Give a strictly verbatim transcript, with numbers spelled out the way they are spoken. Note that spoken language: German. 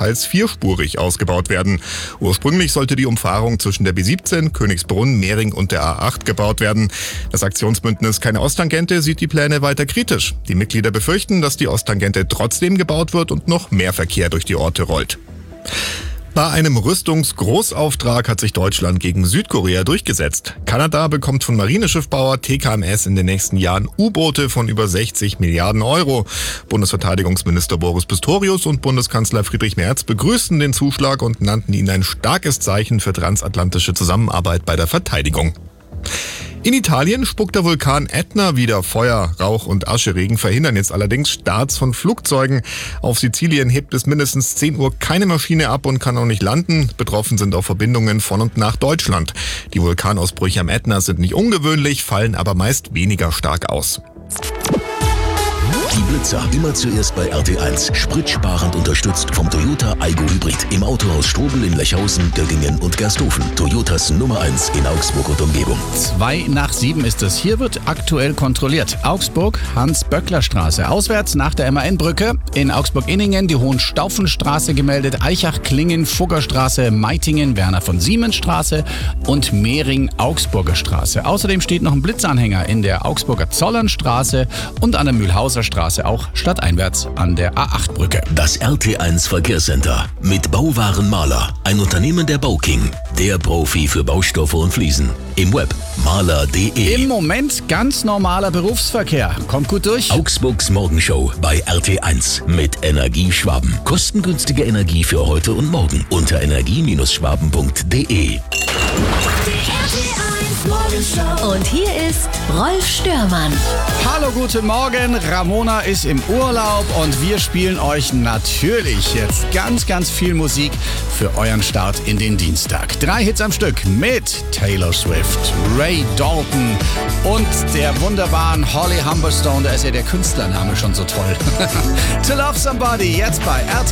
teils vierspurig ausgebaut werden. Ursprünglich sollte die Umfahrung zwischen der B siebzehn, Königsbrunn, Mehring und der A acht gebaut werden. Das Aktionsbündnis Keine Osttangente sieht die Pläne weiter kritisch. Die Mitglieder befürchten, dass die Osttangente trotzdem gebaut wird und noch mehr Verkehr durch die Orte rollt. Bei einem Rüstungsgroßauftrag hat sich Deutschland gegen Südkorea durchgesetzt. Kanada bekommt von Marineschiffbauer T K M S in den nächsten Jahren U-Boote von über sechzig Milliarden Euro. Bundesverteidigungsminister Boris Pistorius und Bundeskanzler Friedrich Merz begrüßten den Zuschlag und nannten ihn ein starkes Zeichen für transatlantische Zusammenarbeit bei der Verteidigung. In Italien spuckt der Vulkan Ätna wieder. Feuer, Rauch und Ascheregen verhindern jetzt allerdings Starts von Flugzeugen. Auf Sizilien hebt bis mindestens zehn Uhr keine Maschine ab und kann auch nicht landen. Betroffen sind auch Verbindungen von und nach Deutschland. Die Vulkanausbrüche am Ätna sind nicht ungewöhnlich, fallen aber meist weniger stark aus. Die Blitzer immer zuerst bei R T eins. Spritsparend unterstützt vom Toyota Aygo Hybrid. Im Autohaus Strobel in Lechhausen, Göggingen und Gersthofen. Toyotas Nummer eins in Augsburg und Umgebung. Zwei nach sieben ist es. Hier wird aktuell kontrolliert. Augsburg, Hans-Böckler-Straße. Auswärts nach der M A N-Brücke. In Augsburg-Inningen die Hohenstaufenstraße gemeldet. Eichach-Klingen, Fuggerstraße, Meitingen, Werner-von-Siemens-Straße und Mehring-Augsburger Straße. Außerdem steht noch ein Blitzanhänger in der Augsburger Zollernstraße und an der Mühlhauser Straße, auch stadteinwärts an der A acht Brücke. Das R T eins Verkehrscenter mit Bauwaren Maler, ein Unternehmen der Bauking, der Profi für Baustoffe und Fliesen. Im Web maler punkt de. Im Moment ganz normaler Berufsverkehr. Kommt gut durch. Augsburgs Morgenshow bei R T eins mit Energieschwaben. Kostengünstige Energie für heute und morgen unter energie Schwaben punkt de. Und hier ist Rolf Störmann. Hallo, guten Morgen. Ramona ist im Urlaub und wir spielen euch natürlich jetzt ganz, ganz viel Musik für euren Start in den Dienstag. Drei Hits am Stück mit Taylor Swift, Ray Dalton und der wunderbaren Holly Humberstone. Da ist ja der Künstlername schon so toll. To Love Somebody, jetzt bei R T